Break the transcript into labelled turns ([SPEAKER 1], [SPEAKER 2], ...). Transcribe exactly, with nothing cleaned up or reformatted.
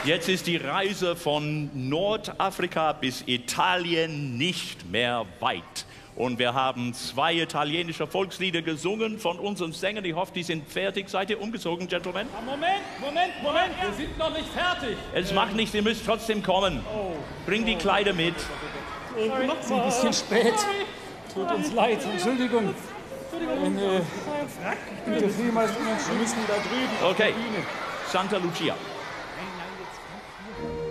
[SPEAKER 1] Jetzt ist die Reise von Nordafrika bis Italien nicht mehr weit. Und wir haben zwei italienische Volkslieder gesungen von unseren Sängern. Ich hoffe, die sind fertig. Seid ihr umgezogen, Gentlemen?
[SPEAKER 2] Moment, Moment, Moment, wir sind noch nicht fertig.
[SPEAKER 1] Es macht nichts, ihr müsst trotzdem kommen. Bring die Kleider mit.
[SPEAKER 2] Oh, ein bisschen spät. Tut uns leid, Entschuldigung. Ein, äh, der Schneemeister, wir müssen da drüben.
[SPEAKER 1] Okay, Santa Lucia.